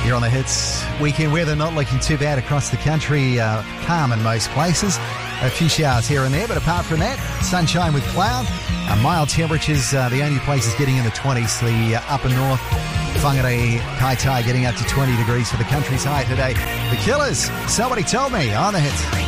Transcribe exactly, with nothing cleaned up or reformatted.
You're on the Hits. Weekend weather not looking too bad across the country. Uh, calm in most places. A few showers here and there, but apart from that, sunshine with cloud. Uh, mild temperatures, uh, the only places getting in the twenties. The uh, upper north, Whangarei, Kaitai getting up to twenty degrees for the country's high today. The Killers, Somebody Told Me on the Hits.